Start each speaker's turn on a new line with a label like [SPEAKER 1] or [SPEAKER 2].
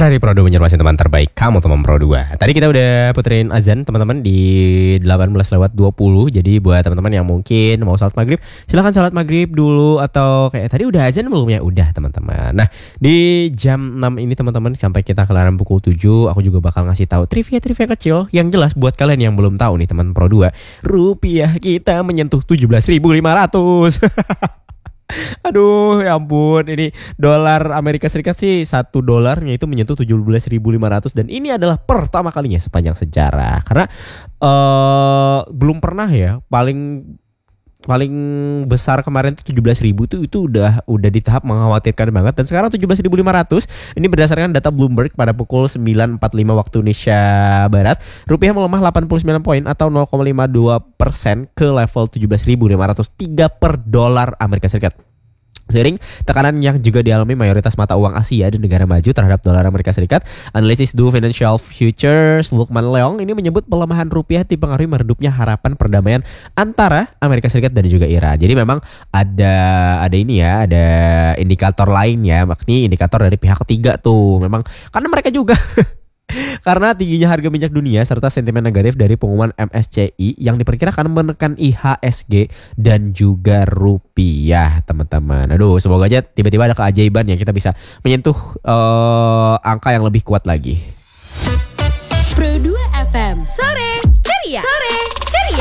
[SPEAKER 1] Dari Pro 2 menyermasi teman terbaik kamu teman Pro 2. Tadi kita udah puterin azan teman-teman di 18:20. Jadi buat teman-teman yang mungkin mau salat maghrib, silahkan salat maghrib dulu. Atau kayak tadi udah azan belum ya? Udah teman-teman. Nah di jam 6 ini teman-teman sampai kita kelaran pukul 7, aku juga bakal ngasih tahu trivia-trivia kecil yang jelas buat kalian yang belum tahu nih teman Pro 2. Rupiah kita menyentuh 17.500. Aduh ya ampun, ini dolar Amerika Serikat sih $1 itu menyentuh 17.500 dan ini adalah pertama kalinya sepanjang sejarah. Karena belum pernah ya, paling besar kemarin tuh 17.000 tuh itu udah di tahap mengkhawatirkan banget, dan sekarang 17.500. Ini berdasarkan data Bloomberg pada pukul 9.45 waktu Indonesia Barat. Rupiah melemah 89 poin atau 0,52% ke level 17.503 per dolar Amerika Serikat. Seiring tekanan yang juga dialami mayoritas mata uang Asia dan negara maju terhadap dolar Amerika Serikat, analisis Do Financial Futures Lukman Leong ini menyebut pelemahan rupiah dipengaruhi meredupnya harapan perdamaian antara Amerika Serikat dan juga Iran. Jadi memang ada ini ya, ada indikator lain ya, makni indikator dari pihak ketiga tuh. Memang karena mereka juga karena tingginya harga minyak dunia serta sentimen negatif dari pengumuman MSCI yang diperkirakan menekan IHSG dan juga rupiah, teman-teman. Aduh, semoga aja tiba-tiba ada keajaiban yang kita bisa menyentuh angka yang lebih kuat lagi.
[SPEAKER 2] Pro 2 FM sore ceria.